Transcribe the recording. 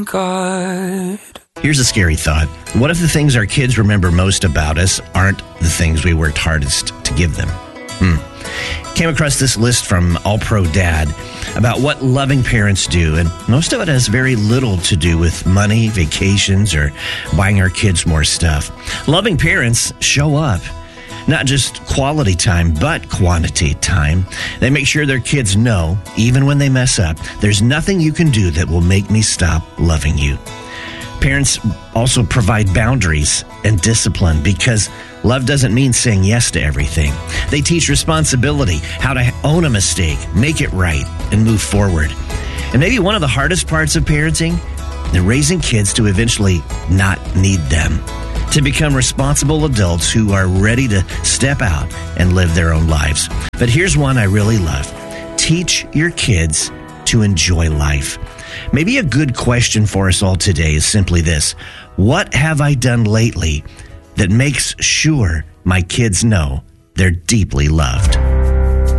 God. Here's a scary thought. What if the things our kids remember most about us aren't the things we worked hardest to give them? Came across this list from All Pro Dad about what loving parents do, and most of it has very little to do with money, vacations, or buying our kids more stuff. Loving parents show up. Not just quality time, but quantity time. They make sure their kids know, even when they mess up, there's nothing you can do that will make me stop loving you. Parents also provide boundaries and discipline because love doesn't mean saying yes to everything. They teach responsibility, how to own a mistake, make it right, and move forward. And maybe one of the hardest parts of parenting, they're raising kids to eventually not need them, to become responsible adults who are ready to step out and live their own lives. But here's one I really love. Teach your kids to enjoy life. Maybe a good question for us all today is simply this. What have I done lately that makes sure my kids know they're deeply loved?